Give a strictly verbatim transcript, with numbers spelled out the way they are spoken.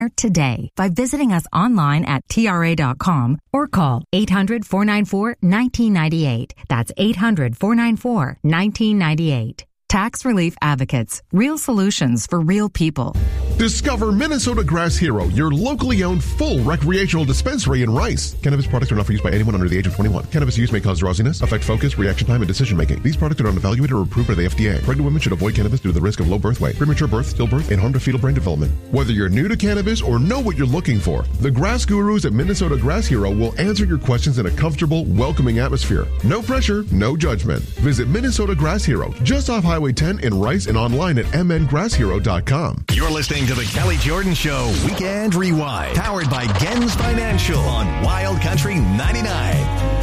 today by visiting us online at T R A dot com or call eight hundred, four nine four, one nine nine eight. That's eight hundred, four nine four, one nine nine eight. Tax Relief Advocates. Real solutions for real people. Discover Minnesota Grass Hero, your locally owned full recreational dispensary in Rice. Cannabis products are not for use by anyone under the age of twenty-one. Cannabis use may cause drowsiness, affect focus, reaction time, and decision making. These products are not evaluated or approved by the F D A. Pregnant women should avoid cannabis due to the risk of low birth weight, premature birth, stillbirth, and harm to fetal brain development. Whether you're new to cannabis or know what you're looking for, the Grass Gurus at Minnesota Grass Hero will answer your questions in a comfortable, welcoming atmosphere. No pressure, no judgment. Visit Minnesota Grass Hero, just off Highway ten in Rice and online at m n grass hero dot com. You're listening to The Kelly Jordan Show Weekend Rewind, powered by Gens Financial on Wild Country ninety-nine.